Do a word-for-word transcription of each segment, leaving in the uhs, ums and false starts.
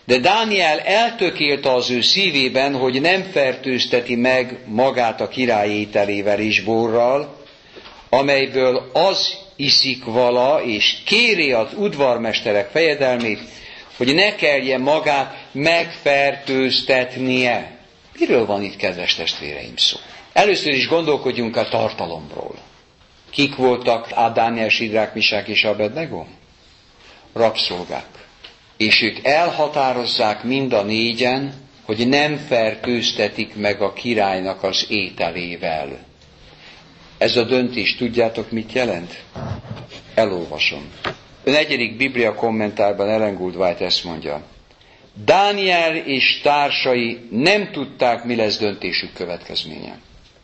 De Dániel eltökélte az ő szívében, hogy nem fertőzteti meg magát a király ételével és borral, amelyből az iszik vala, és kéri az udvarmesterek fejedelmét, hogy ne kelljen magát megfertőztetnie. Miről van itt, kedves testvéreim, szó? Először is gondolkodjunk a tartalomról. Kik voltak a Dániel, Sidrák, Misák és Abednego? Rabszolgák. És ők elhatározzák mind a négyen, hogy nem fertőztetik meg a királynak az ételével. Ez a döntés, tudjátok, mit jelent? Elolvasom. A negyedik Biblia kommentárban Ellen Gould White ezt mondja. Dániel és társai nem tudták, mi lesz döntésük következménye.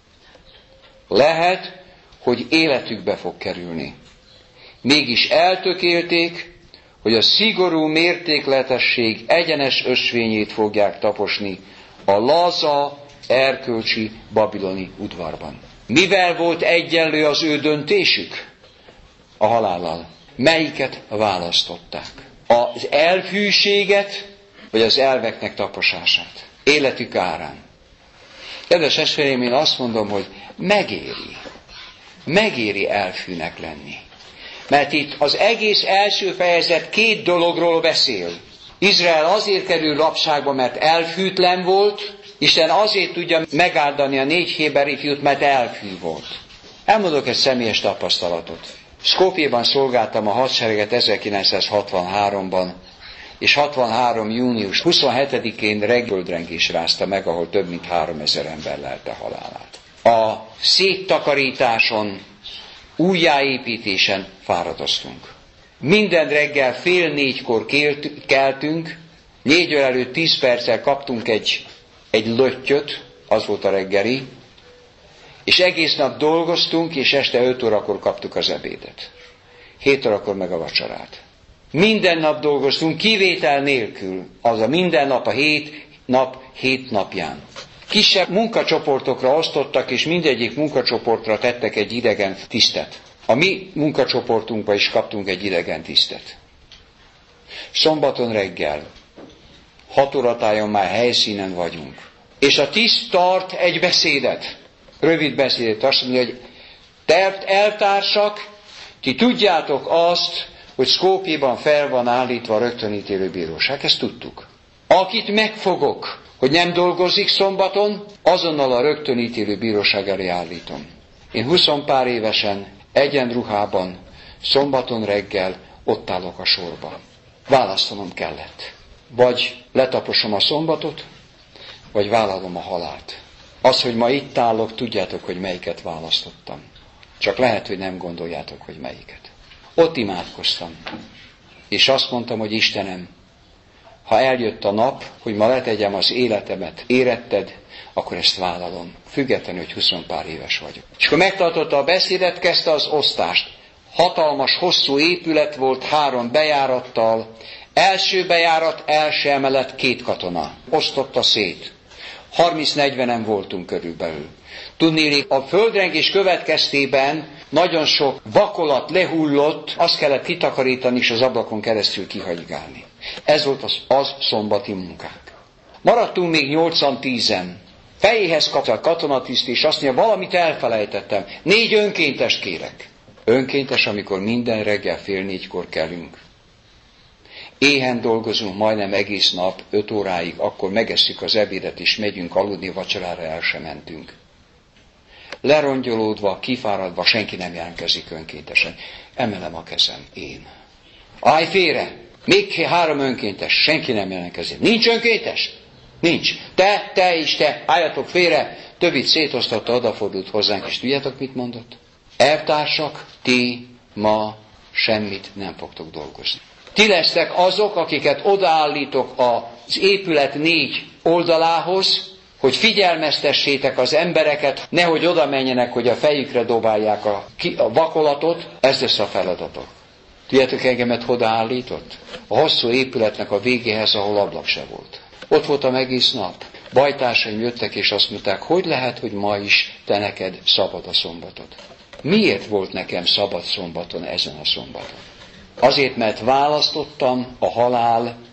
Lehet, hogy életükbe fog kerülni. Mégis eltökélték, hogy a szigorú mértékletesség egyenes ösvényét fogják taposni a laza, erkölcsi babiloni udvarban. Mivel volt egyenlő az ő döntésük? A halállal. Melyiket választották? Az elfűséget, vagy az elveknek taposását? Életük árán. Kedves testvéreim, én azt mondom, hogy megéri. Megéri elfűnek lenni. Mert itt az egész első fejezet két dologról beszél. Izrael azért kerül rabságba, mert elfűtlen volt, Isten azért tudja megáldani a négy héber fiút, mert elfű volt. Elmondok egy személyes tapasztalatot. Skopjéban szolgáltam a hadsereget ezerkilencszázhatvanháromban, és hatvanhárom. június huszonhetedikén reggföldrengés rázta meg, ahol több mint háromezer ember lelte halálát. A széttakarításon, újjáépítésen fáradoztunk. Minden reggel fél négykor keltünk, négy óra előtt tíz perccel kaptunk egy, egy löttyöt, az volt a reggeli, és egész nap dolgoztunk, és este öt órakor kaptuk az ebédet. hét órakor meg a vacsorát. Minden nap dolgoztunk, kivétel nélkül, az a minden nap a hét nap, hét napján. Kisebb munkacsoportokra osztottak, és mindegyik munkacsoportra tettek egy idegen tisztet. A mi munkacsoportunkban is kaptunk egy idegen tisztet. Szombaton reggel, hat óratájon már helyszínen vagyunk. És a tiszt tart egy beszédet, rövid beszédet, azt mondja, hogy tert eltársak, ti tudjátok azt, hogy Skopjéban fel van állítva a rögtönítélő bíróság, ezt tudtuk. Akit megfogok, hogy nem dolgozik szombaton, azonnal a rögtönítélő bíróság elé állítom. Én huszompár évesen, egyenruhában, szombaton reggel ott állok a sorba. Választanom kellett. Vagy letaposom a szombatot, vagy vállalom a halált. Az, hogy ma itt állok, tudjátok, hogy melyiket választottam. Csak lehet, hogy nem gondoljátok, hogy melyiket. Ott imádkoztam. És azt mondtam, hogy Istenem, ha eljött a nap, hogy ma letegyem az életemet, éretted, akkor ezt vállalom. Függetlenül, hogy huszompár éves vagyok. És akkor megtartotta a beszédet, kezdte az osztást. Hatalmas, hosszú épület volt, három bejárattal. Első bejárat, első emelet, két katona. Osztotta szét. harminc-negyvenen voltunk körülbelül. Tudnélik, a földrengés következtében nagyon sok vakolat lehullott, azt kellett kitakarítani, és az ablakon keresztül kihagygálni. Ez volt az, az szombati munkák. Maradtunk még nyolcan-tízen. Fejéhez kapta a katonatiszt, és azt mondja, valamit elfelejtettem. Négy önkéntest kérek. Önkéntes, amikor minden reggel fél négykor kelünk. Éhen dolgozunk majdnem egész nap, öt óráig, akkor megesszük az ebédet, és megyünk aludni, vacsorára el sem mentünk. Lerongyolódva, kifáradva, senki nem jelentkezik önkéntesen. Emelem a kezem, én. Állj félre! Még három önkéntes, senki nem jelentkezik. Nincs önkéntes? Nincs. Te, te és te, álljatok félre, többit szétosztotta, odafordult hozzánk, és tudjátok, mit mondott? Elvtársak, ti ma semmit nem fogtok dolgozni. Ti lesztek azok, akiket odaállítok az épület négy oldalához, hogy figyelmeztessétek az embereket, nehogy oda menjenek, hogy a fejükre dobálják a, a vakolatot, ez lesz a feladatok. Tudjátok, engemet hoda állított? A hosszú épületnek a végéhez, ahol ablak se volt. Ott voltam egész nap. Bajtársaim jöttek, és azt mondták, hogy lehet, hogy ma is te neked szabad a szombatot. Miért volt nekem szabad szombaton ezen a szombaton? Azért, mert választottam a halál